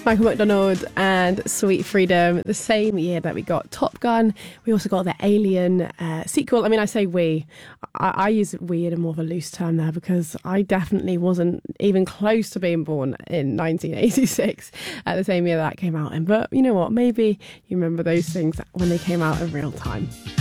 Michael McDonald and Sweet Freedom, the same year that we got Top Gun. We also got the Alien sequel. I mean, I say I use we in a more of a loose term there because I definitely wasn't even close to being born in 1986 at the same year that came out in. But you know what? Maybe you remember those things when they came out in real time.